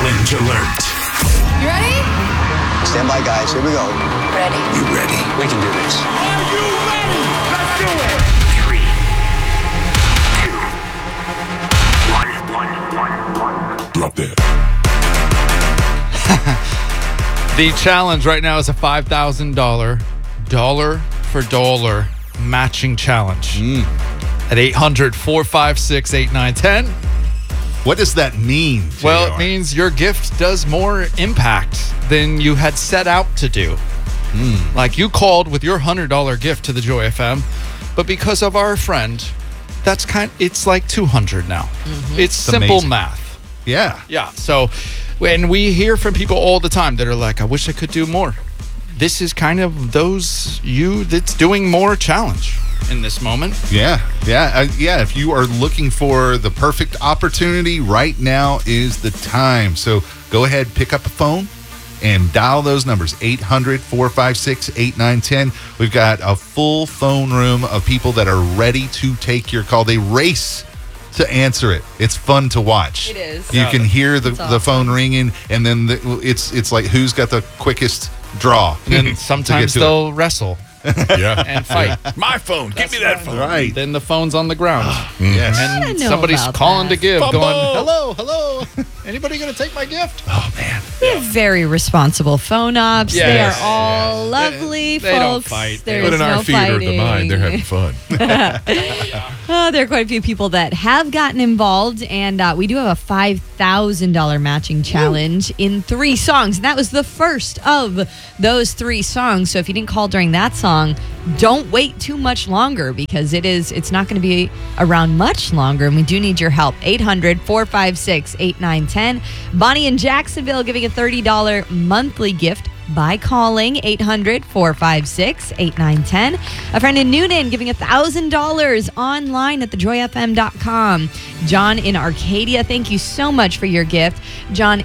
Challenge alert. You ready? Stand by, guys. Here we go. Ready. You ready? We can do this. Are you ready? Let's do it. 3, 2, 1. Drop that. The challenge right now is a $5,000 dollar for dollar matching challenge at 800-456-8910. What does that mean? Well, JR? it means your gift does more impact than you had set out to do. Like you called with your $100 gift to the Joy FM, but because of our friend, it's like $200 now. It's simple amazing. math. Yeah. Yeah. So when we hear from people all the time that are like, I wish I could do more. This is kind of that's doing more challenge in this moment. Yeah. If you are looking for the perfect opportunity, right now is the time. So go ahead, pick up a phone and dial those numbers, 800-456-8910. We've got a full phone room of people that are ready to take your call. They race to answer it. It's fun to watch. It is. You can hear the awesome. phone ringing, and then it's like who's got the quickest draw. And then sometimes to they'll wrestle Yeah. and fight. My phone. Give me that phone. Right. Then the phone's on the ground. Yes. I And know somebody's about calling that. to give, Fumble. going, hello. Anybody going to take my gift? Oh, man. They're very responsible phone ops. Yes. They are all lovely They don't folks. fight. There's But in our no theater of the fighting. mind, they're having fun. There are quite a few people that have gotten involved, and we do have a $5,000 matching challenge in 3 songs. And that was the first of those 3 songs. So if you didn't call during that song, don't wait too much longer because it's not going to be around much longer, and we do need your help. 800-456-8910. Bonnie in Jacksonville giving a $30 monthly gift by calling 800-456-8910. A friend in Noonan giving $1,000 online at thejoyfm.com. John in Arcadia, thank you so much for your gift. John